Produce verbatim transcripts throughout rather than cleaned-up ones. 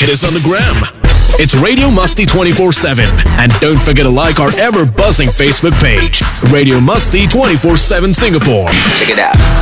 Hit us on the gram. It's Radio Musty twenty-four seven. And don't forget to like our ever buzzing Facebook page, Radio Musty twenty-four seven Singapore. Check it out.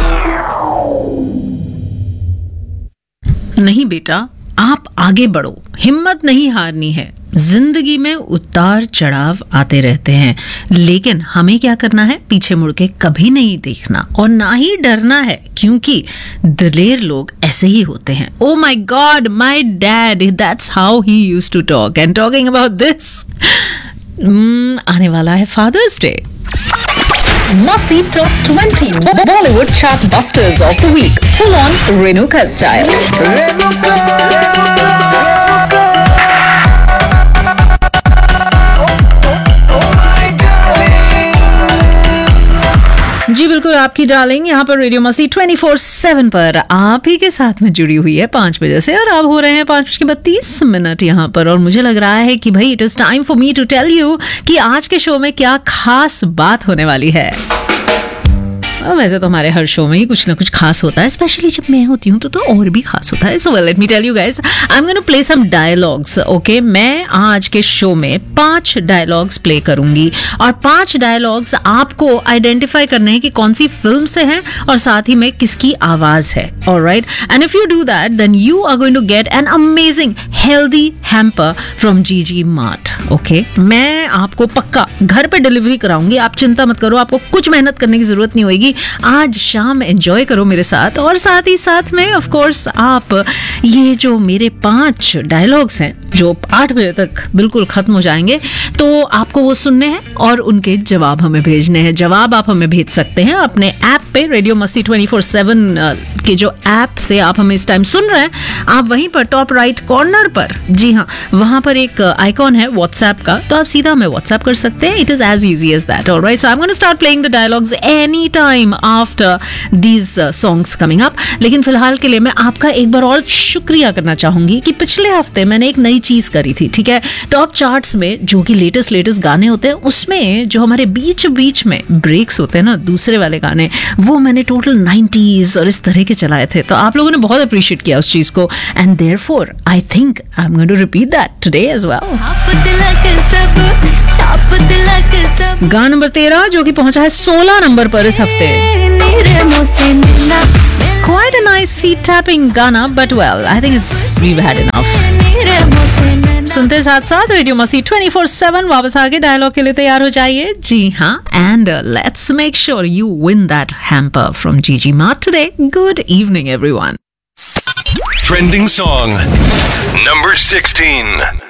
नहीं बेटा, आप आगे बढ़ो, हिम्मत नहीं हारनी है। जिंदगी में उतार चढ़ाव आते रहते हैं, लेकिन हमें क्या करना है? पीछे मुड़ के कभी नहीं देखना और ना ही डरना है, क्योंकि दिलेर लोग ऐसे ही होते हैं। Oh my God, my dad, that's how he used to talk. And talking about this, आने वाला है fathers day. Musty Top twenty Bollywood Chart Busters of the Week, full on Renuka style. Renuka, Renuka. जी बिल्कुल, आपकी darling यहाँ पर radio मस्ती twenty four seven पर आप ही के साथ में जुड़ी हुई है पाँच बजे से, और अब हो रहे हैं पाँच बज के बत्तीस मिनट यहाँ पर। और मुझे लग रहा है कि भाई it is time for me to tell you कि आज के शो में क्या खास बात होने वाली है। वैसे तो हमारे हर शो में ही कुछ ना कुछ खास होता है, स्पेशली जब मैं होती हूँ तो तो और भी खास होता है। So well, let me tell you guys, I am gonna play some dialogues. Okay, मैं आज के शो में पांच डायलॉग्स प्ले करूंगी और पांच डायलॉग्स आपको आइडेंटिफाई करने हैं कि कौन सी फिल्म से हैं और साथ ही में किसकी आवाज है। Alright, and if you do that then you are going to get an amazing healthy hamper from जीजी मार्ट। ओके, मैं आपको पक्का घर पे डिलीवरी कराऊंगी, आप चिंता मत करो, आपको कुछ मेहनत करने की जरूरत नहीं होगी। आज शाम एंजॉय करो मेरे साथ, और साथ ही साथ में ऑफ कोर्स आप ये जो मेरे पांच डायलॉग्स हैं जो आठ बजे तक बिल्कुल खत्म हो जाएंगे, तो आपको वो सुनने हैं और उनके जवाब हमें भेजने हैं। जवाब आप हमें भेज सकते हैं अपने ऐप पे, रेडियो मस्ती ट्वेंटी फोर सेवन के जो ऐप से आप हमें इस टाइम सुन रहे हैं, आप वहीं पर टॉप राइट कॉर्नर पर, जी हाँ, वहां पर एक आइकॉन है व्हाट्सएप का, तो आप सीधा हमें व्हाट्सएप कर सकते हैं। It is as easy as that. Alright, so I am gonna start playing the dialogues any time after these songs coming up. लेकिन फिलहाल के लिए मैं आपका एक बार और शुक्रिया करना चाहूंगी कि पिछले हफ्ते मैंने एक नई चीज करी थी, ठीक है। टॉप चार्ट्स में जो कि लेटेस्ट लेटेस्ट गाने होते हैं, उसमें जो हमारे बीच बीच में ब्रेक्स होते हैं ना, दूसरे वाले गाने, वो मैंने टोटल नाइंटीज़ और इस तरह के चलाए थे। तो आप लोगों ने बहुत अप्रिशिएट किया उस चीज को, and therefore I think I am going to repeat that today as well. गाना नंबर तेरह जो कि पहुंचा है सोलह नंबर पर इस हफ्ते। Quite a nice feet tapping गाना, but well, I think it's we've had enough. सुनते साथ साथ रेडियो मस्ती ट्वेंटी फोर सेवन वापस आके डायलॉग के लिए तैयार हो जाइए। जी हाँ, and let's make sure you win that hamper from जीजी mart today. Good evening everyone. Trending song number sixteen.